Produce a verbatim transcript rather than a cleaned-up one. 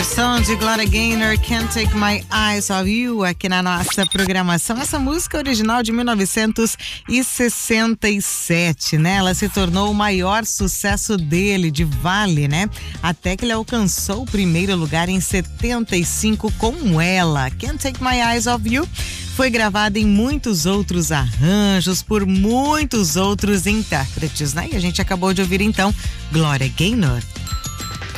Versão de Gloria Gaynor, Can't Take My Eyes Off You, aqui na nossa programação. Essa música original de mil novecentos e sessenta e sete, né? Ela se tornou o maior sucesso dele, de Vale, né? Até que ele alcançou o primeiro lugar em setenta e cinco com ela. Can't Take My Eyes Off You foi gravada em muitos outros arranjos por muitos outros intérpretes, né? E a gente acabou de ouvir então Gloria Gaynor.